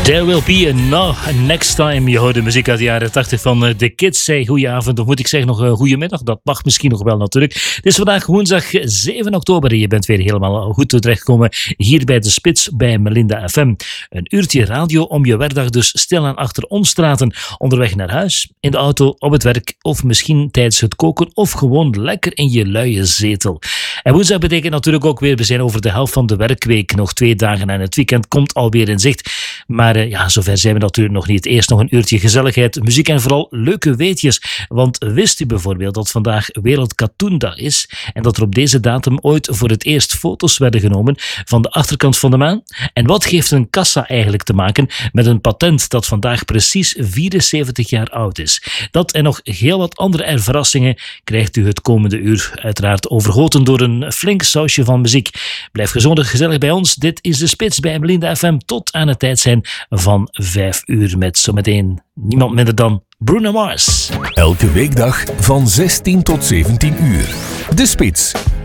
There will be a next time. Je hoort de muziek uit de jaren 80 van The Kids. Say goedenavond, of moet ik zeggen nog goedemiddag? Dat mag misschien nog wel natuurlijk. Het is vandaag woensdag 7 oktober en je bent weer helemaal goed terechtgekomen hier bij De Spits bij Melinda FM. Een uurtje radio om je werkdag dus stilaan achter ons te laten. Onderweg naar huis, in de auto, op het werk of misschien tijdens het koken of gewoon lekker in je luie zetel. En woensdag betekent natuurlijk ook weer, we zijn over de helft van de werkweek. Nog 2 dagen en het weekend komt alweer in zicht. Maar zover zijn we natuurlijk nog niet. Eerst nog een uurtje gezelligheid, muziek en vooral leuke weetjes. Want wist u bijvoorbeeld dat vandaag Wereld Katoendag is en dat er op deze datum ooit voor het eerst foto's werden genomen van de achterkant van de maan? En wat heeft een kassa eigenlijk te maken met een patent dat vandaag precies 74 jaar oud is? Dat en nog heel wat andere verrassingen krijgt u het komende uur. Uiteraard overgoten door een flink sausje van muziek. Blijf gezondig gezellig bij ons. Dit is De Spits bij Melinda FM tot aan het tijd zijn van 5 uur met zometeen niemand minder dan Bruno Mars. Elke weekdag van 16 tot 17 uur. De Spits